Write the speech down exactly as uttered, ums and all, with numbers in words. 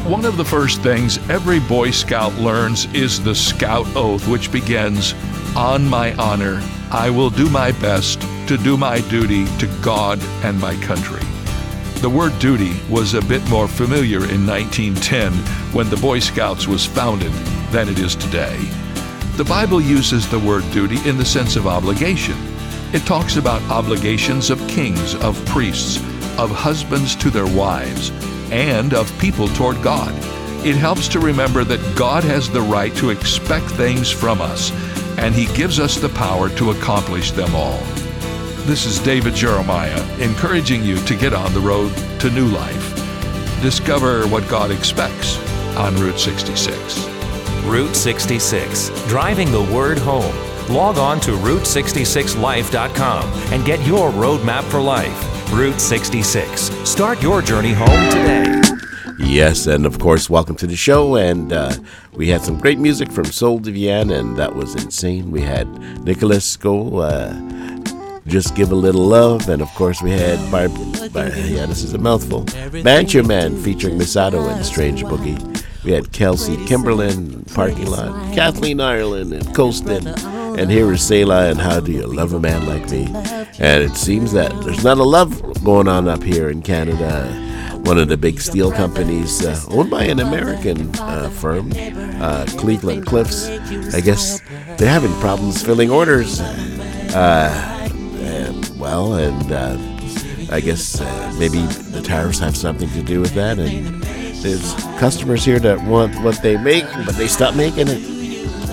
One of the first things every Boy Scout learns is the Scout Oath, which begins, "On my honor, I will do my best to do my duty to God and my country." The word duty was a bit more familiar in nineteen ten when the Boy Scouts was founded than it is today. The Bible uses the word duty in the sense of obligation. It talks about obligations of kings, of priests, of husbands to their wives, and of people toward God. It helps to remember that God has the right to expect things from us, and He gives us the power to accomplish them all. This is David Jeremiah, encouraging you to get on the road to new life. Discover what God expects on Route sixty-six. Route sixty-six, driving the word home. Log on to route sixty-six life dot com and get your roadmap for life. Route sixty-six. Start your journey home today. Yes, and of course, welcome to the show. And uh, we had some great music from Soul Divian, and that was insane. We had Nicholas go, uh, Just Give a Little Love, and of course we had, Barb, Barb, yeah, this is a mouthful, Banjo Man featuring Misato and Strange Boogie. We had Kelsey Kimberlin, Parking Lot, Kathleen Ireland, and Colston. And here is Selah and How Do You Love a Man Like Me? And it seems that there's not a love going on up here in Canada. One of the big steel companies uh, owned by an American uh, firm, uh, Cleveland Cliffs. I guess they're having problems filling orders. Uh, and, well, and uh, I guess uh, maybe the tariffs have something to do with that. And there's customers here that want what they make, but they stop making it.